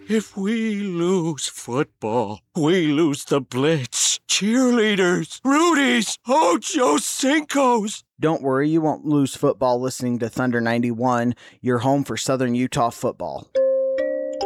If we lose football, we lose the Blitz, cheerleaders, Rudies, Ocho Cinco's. Don't worry, you won't lose football listening to Thunder 91, your home for Southern Utah football.